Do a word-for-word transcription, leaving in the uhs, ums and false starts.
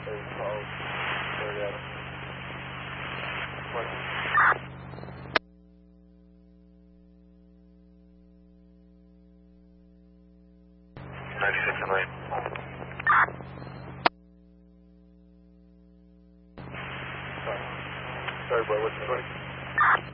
They called. Sorry, Adam. What? ninety-six and lane. Sorry. Sorry, boy. What's the story?